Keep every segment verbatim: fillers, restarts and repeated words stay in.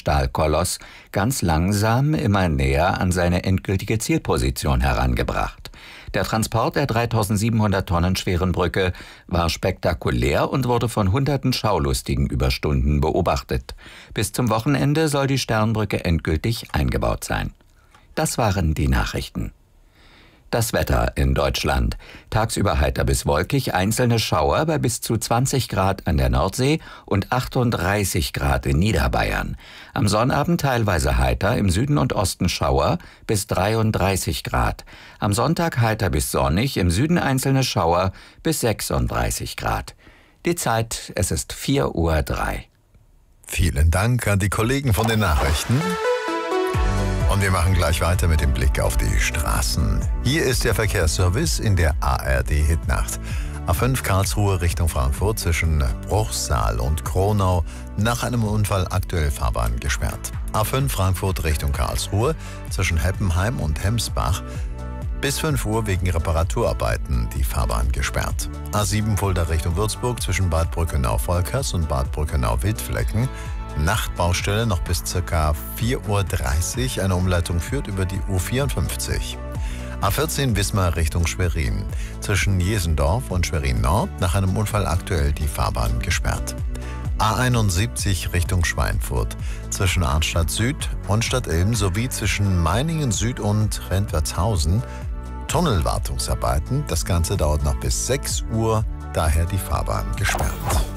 Stahlkoloss ganz langsam immer näher an seine endgültige Zielposition herangebracht. Der Transport der dreitausendsiebenhundert Tonnen schweren Brücke war spektakulär und wurde von hunderten Schaulustigen über Stunden beobachtet. Bis zum Wochenende soll die Sternbrücke endgültig eingebaut sein. Das waren die Nachrichten. Das Wetter in Deutschland. Tagsüber heiter bis wolkig, einzelne Schauer bei bis zu zwanzig Grad an der Nordsee und achtunddreißig Grad in Niederbayern. Am Sonnabend teilweise heiter, im Süden und Osten Schauer bis dreiunddreißig Grad. Am Sonntag heiter bis sonnig, im Süden einzelne Schauer bis sechsunddreißig Grad. Die Zeit, es ist vier Uhr drei. Vielen Dank an die Kollegen von den Nachrichten. Und wir machen gleich weiter mit dem Blick auf die Straßen. Hier ist der Verkehrsservice in der A R D-Hitnacht. A fünf Karlsruhe Richtung Frankfurt zwischen Bruchsal und Kronau nach einem Unfall aktuell Fahrbahn gesperrt. A fünf Frankfurt Richtung Karlsruhe zwischen Heppenheim und Hemsbach bis fünf Uhr wegen Reparaturarbeiten die Fahrbahn gesperrt. A sieben Fulda Richtung Würzburg zwischen Bad Brückenau-Volkers und Bad Brückenau-Wildflecken. Nachtbaustelle noch bis ca. vier Uhr dreißig. Eine Umleitung führt über die U vierundfünfzig. A vierzehn Wismar Richtung Schwerin. Zwischen Jesendorf und Schwerin Nord nach einem Unfall aktuell die Fahrbahn gesperrt. A einundsiebzig Richtung Schweinfurt. Zwischen Arnstadt Süd und Stadtilm sowie zwischen Meiningen Süd und Rentwertshausen Tunnelwartungsarbeiten. Das Ganze dauert noch bis sechs Uhr, daher die Fahrbahn gesperrt.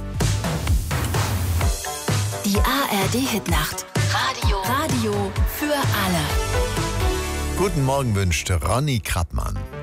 Die A R D-Hitnacht. Radio. Radio für alle. Guten Morgen wünscht Ronny Krappmann.